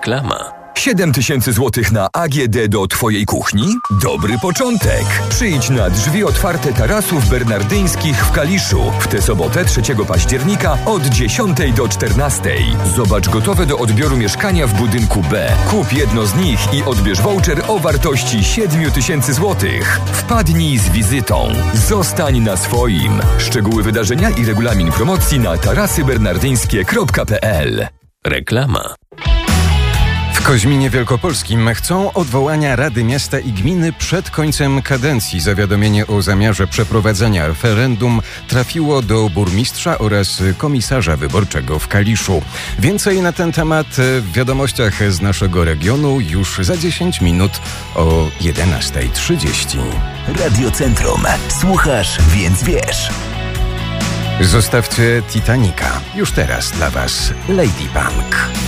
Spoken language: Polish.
Reklama. 7000 zł na AGD do Twojej kuchni? Dobry początek! Przyjdź na drzwi otwarte tarasów bernardyńskich w Kaliszu w tę sobotę 3 października od 10 do 14. Zobacz gotowe do odbioru mieszkania w budynku B. Kup jedno z nich i odbierz voucher o wartości 7000 zł. Wpadnij z wizytą. Zostań na swoim. Szczegóły wydarzenia i regulamin promocji na tarasybernardyńskie.pl. Reklama. W Koźminie Wielkopolskim chcą odwołania Rady Miasta i Gminy przed końcem kadencji. Zawiadomienie o zamiarze przeprowadzenia referendum trafiło do burmistrza oraz komisarza wyborczego w Kaliszu. Więcej na ten temat w wiadomościach z naszego regionu już za 10 minut o 11:30. Radiocentrum. Słuchasz, więc wiesz. Zostawcie Titanica. Już teraz dla Was Lady Punk.